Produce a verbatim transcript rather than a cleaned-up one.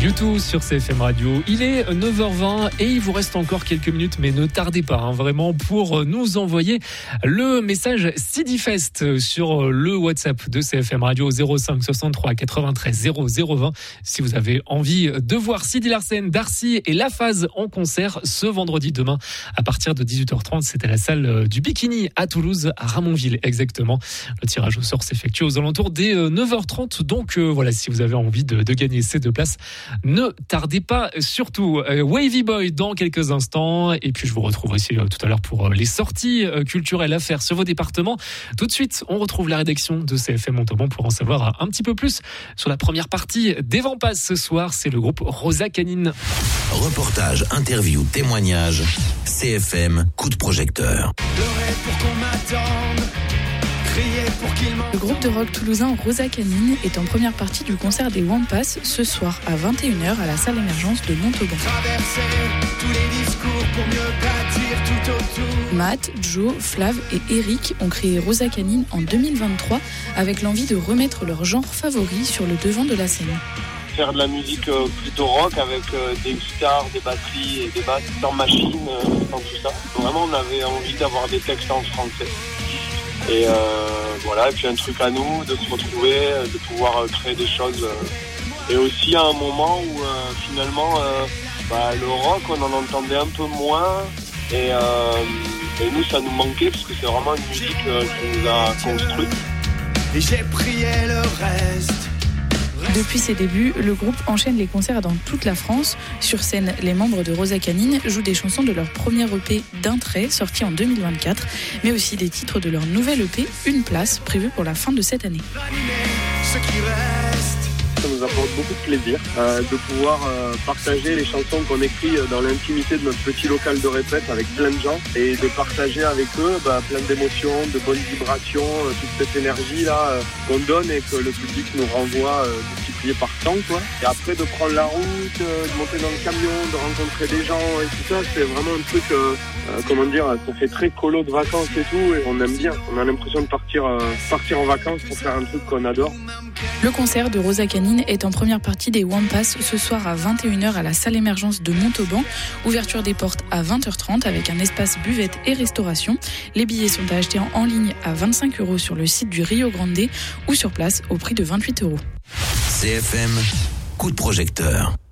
U deux sur C F M Radio. Il est neuf heures vingt et il vous reste encore quelques minutes, mais ne tardez pas hein, vraiment pour nous envoyer le message Sidifest sur le WhatsApp de C F M Radio zéro cinq soixante-trois quatre-vingt-treize zéro zéro vingt. Si vous avez envie de voir Sidi Larsen, Darcy et La Phase en concert ce vendredi demain à partir de dix-huit heures trente, c'est à la salle du Bikini à Toulouse, à Ramonville exactement. Le tirage au sort s'effectue aux alentours des neuf heures trente. Donc euh, voilà, si vous avez envie de, de gagner ces deux places, ne tardez pas surtout. Euh, Wavy Boy dans quelques instants. Et puis je vous retrouve aussi euh, tout à l'heure pour euh, les sorties euh, culturelles à faire sur vos départements. Tout de suite, on retrouve la rédaction de C F M Montauban pour en savoir un petit peu plus sur la première partie des Vampas ce soir. C'est le groupe Rosa Canine. Reportage, interview, témoignage. C F M, coup de projecteur. Pour qu'on m'attende. Le groupe de rock toulousain Rosa Canine est en première partie du concert des Wampas ce soir à vingt et une heures à la salle émergence de Montauban. Matt, Joe, Flav et Eric ont créé Rosa Canine en deux mille vingt-trois avec l'envie de remettre leur genre favori sur le devant de la scène. Faire de la musique euh, plutôt rock avec euh, des guitares, des batteries et des basses sans machine, euh, sans tout ça. Vraiment, on avait envie d'avoir des textes en français. Et euh, voilà, et puis un truc à nous, de se retrouver, de pouvoir euh, créer des choses. Euh, et aussi à un moment où euh, finalement, euh, bah, le rock, on en entendait un peu moins. Et, euh, et nous, ça nous manquait parce que c'est vraiment une musique euh, qui nous a construit. Et j'ai prié le reste. Depuis ses débuts, le groupe enchaîne les concerts dans toute la France. Sur scène, les membres de Rosa Canine jouent des chansons de leur premier E P D'un trait, sorti en deux mille vingt-quatre, mais aussi des titres de leur nouvel E P Une place, prévu pour la fin de cette année. Ça nous apporte beaucoup de plaisir euh, de pouvoir euh, partager les chansons qu'on écrit dans l'intimité de notre petit local de répète avec plein de gens et de partager avec eux bah, plein d'émotions, de bonnes vibrations, euh, toute cette énergie là euh, qu'on donne et que le public nous renvoie euh, multiplié par cent quoi. Et après de prendre la route, euh, de monter dans le camion, de rencontrer des gens et tout ça, c'est vraiment un truc euh, euh, comment dire, ça fait très colo de vacances et tout et on aime bien. On a l'impression de partir euh, partir en vacances pour faire un truc qu'on adore. Le concert de Rosa Canine est en première partie des Wampas ce soir à vingt et une heures à la salle émergence de Montauban. Ouverture des portes à vingt heures trente avec un espace buvette et restauration. Les billets sont à acheter en ligne à vingt-cinq euros sur le site du Rio Grande ou sur place au prix de vingt-huit euros. C F M, coup de projecteur.